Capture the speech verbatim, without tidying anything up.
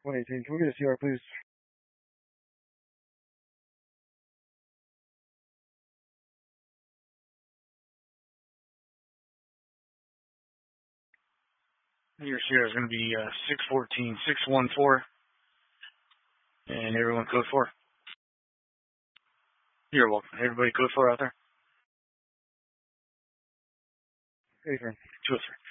one eighteen. Can we get a C R, please? Your C R is going to be uh, six fourteen six one four, and everyone code four. You're welcome. Everybody code four out there. Hey, sir. two oh three.